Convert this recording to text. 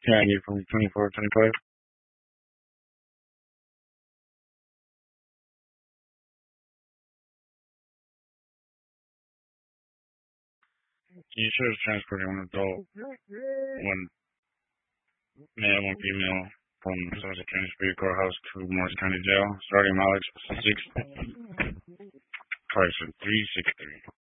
Candy from 2425. You should have transported one adult, one male, one female from Southern County Superior Courthouse to Morris County Jail, starting mileage 6, price of 363.